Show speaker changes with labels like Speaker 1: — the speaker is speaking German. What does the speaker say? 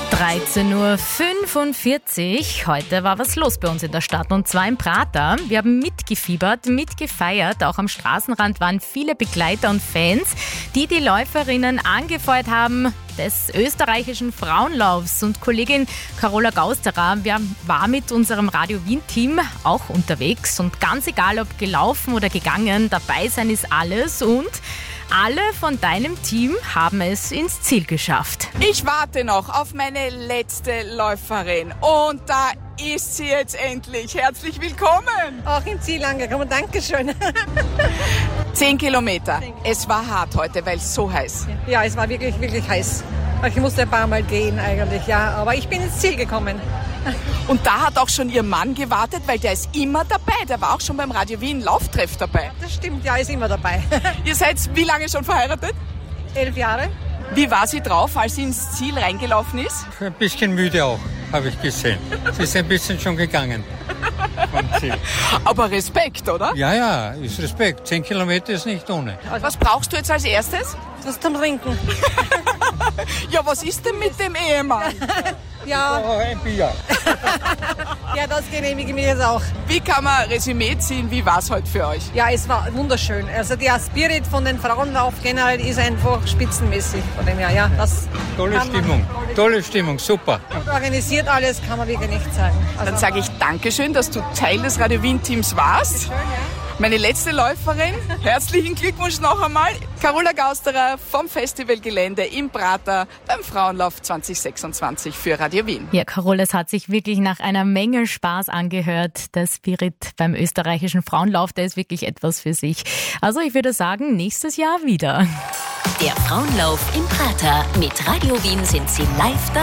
Speaker 1: 13:45 Uhr. Heute war was los bei uns in der Stadt und zwar im Prater. Wir haben mitgefiebert, mitgefeiert. Auch am Straßenrand waren viele Begleiter und Fans, die die Läuferinnen angefeuert haben des österreichischen Frauenlaufs. Und Kollegin Carola Gausterer war mit unserem Radio Wien-Team auch unterwegs. Und ganz egal, ob gelaufen oder gegangen, dabei sein ist alles. Und alle von deinem Team haben es ins Ziel geschafft.
Speaker 2: Ich warte noch auf meine letzte Läuferin und da ist sie jetzt endlich. Herzlich willkommen.
Speaker 3: Auch im Ziel angekommen, Dankeschön.
Speaker 2: 10 Kilometer. Es war hart heute, weil es so heiß.
Speaker 3: Ja, es war wirklich, wirklich heiß. Ich musste ein paar Mal gehen eigentlich, ja, aber ich bin ins Ziel gekommen.
Speaker 2: Und da hat auch schon Ihr Mann gewartet, weil der ist immer dabei. Der war auch schon beim Radio Wien Lauftreff dabei.
Speaker 3: Das stimmt, ja, ist immer dabei.
Speaker 2: Ihr seid wie lange schon verheiratet?
Speaker 3: 11 Jahre.
Speaker 2: Wie war sie drauf, als sie ins Ziel reingelaufen ist?
Speaker 4: Ein bisschen müde auch, habe ich gesehen. Sie ist ein bisschen schon gegangen vom Ziel.
Speaker 2: Aber Respekt, oder?
Speaker 4: Ja, ist Respekt. 10 Kilometer ist nicht ohne.
Speaker 2: Was brauchst du jetzt als erstes?
Speaker 3: Was zum Trinken.
Speaker 2: Ja, was ist denn mit dem Ehemann?
Speaker 3: Ja,
Speaker 4: Ein Bier.
Speaker 3: ja, das genehmige ich mir jetzt auch.
Speaker 2: Wie kann man Resümee ziehen? Wie war es heute für euch?
Speaker 3: Ja, es war wunderschön. Also der Spirit von den Frauenlauf generell ist einfach spitzenmäßig. Von dem her, ja, das
Speaker 4: Tolle Stimmung, super.
Speaker 3: organisiert alles, kann man wirklich nicht sagen. Also,
Speaker 2: Dann sage ich Dankeschön, dass du Teil des Radio Wien-Teams warst.
Speaker 3: schön, ja.
Speaker 2: Meine letzte Läuferin, herzlichen Glückwunsch noch einmal. Carola Gausterer vom Festivalgelände im Prater beim Frauenlauf 2026 für Radio Wien.
Speaker 1: Ja, Carola, es hat sich wirklich nach einer Menge Spaß angehört. Der Spirit beim österreichischen Frauenlauf, der ist wirklich etwas für sich. Also ich würde sagen, nächstes Jahr wieder.
Speaker 5: Der Frauenlauf im Prater. Mit Radio Wien sind Sie live da.